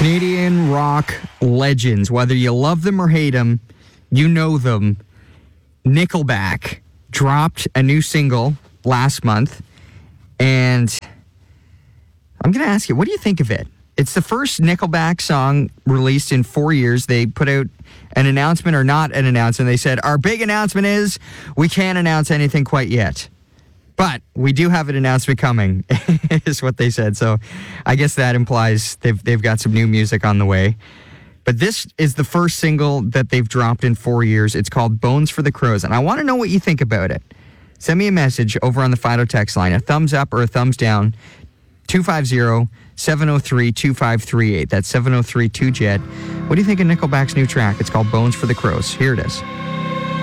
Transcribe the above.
Canadian rock legends, whether you love them or hate them, you know them. Nickelback dropped a new single last month, and I'm going to ask you, what do you think of it? It's the first Nickelback song released in 4 years. They put out an announcement, or not an announcement. They said, our big announcement is we can't announce anything quite yet. But we do have an announcement coming, is what they said. So I guess that implies they've got some new music on the way. But this is the first single that they've dropped in 4 years. It's called Bones for the Crows. And I want to know what you think about it. Send me a message over on the Fido text line, a thumbs up or a thumbs down, 250-703-2538. That's 703-2-JET. What do you think of Nickelback's new track? It's called Bones for the Crows. Here it is.